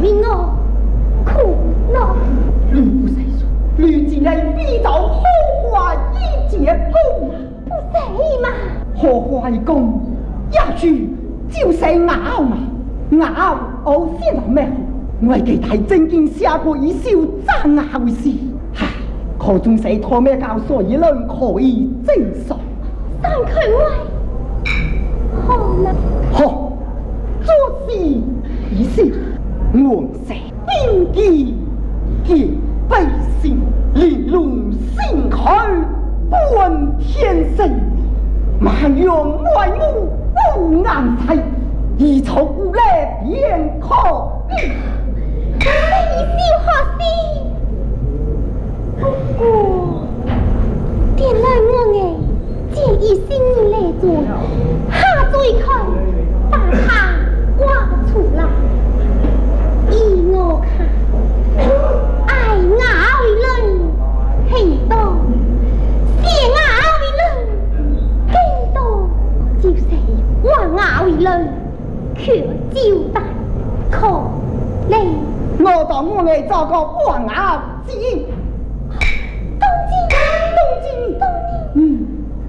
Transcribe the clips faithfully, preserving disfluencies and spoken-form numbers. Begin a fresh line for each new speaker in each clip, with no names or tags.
为我苦恼。
吕不谁说，吕既然必遭后花一结功，
不是嘛？
后花一功，也许就是熬嘛，熬熬先到咩？我给他正经写过一首赞熬的诗，唉，可总是托咩教所以人可以正常。
三块外，好嘛？
好，做事一首，我是兵机结百姓，令龙心海，不问天生。万用万物不安泰，一筹无来便可以。
这一首好诗，不过点来我哎，这一心来做，下嘴看，把它挖出来。依我看，爱咬人，很多；写咬人，更多。就是我咬人，却招待可怜。
我当我爱找个黄牙子，
东京，
东京，
东京，
嗯。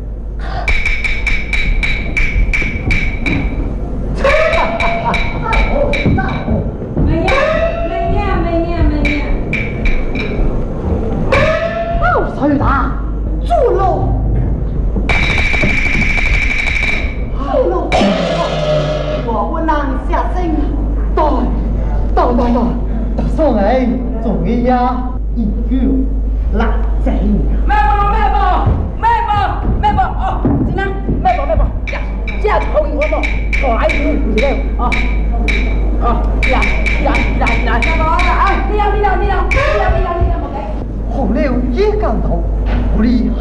哈哈哈哈！
妹呀，妹呀，妹呀，妹呀！
哦，崔大，住喽！住喽！我不能下身，对，对对对。送来总一呀一句来贼
卖宝卖宝卖宝卖宝哦，今天卖宝卖宝呀，这样头一活动，可还是不行啊啊，呀呀呀呀，卖宝啊！哎，你了你了你了你了你了你了，冇给。
红了也感到不理。